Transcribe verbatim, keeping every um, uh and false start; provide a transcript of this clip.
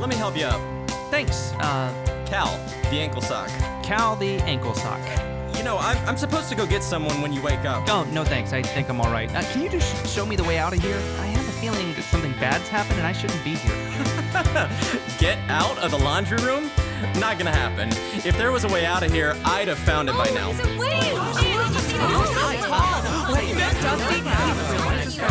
let me help you up. Thanks, uh, Cal, the ankle sock. Cal the ankle sock. You know, I'm, I'm supposed to go get someone when you wake up. Oh, no thanks. I think I'm all right. Uh, can you just show me the way out of here? I have a feeling that something bad's happened and I shouldn't be here. Get out of the laundry room? Not gonna happen. If there was a way out of here, I'd have found it by now. Wait!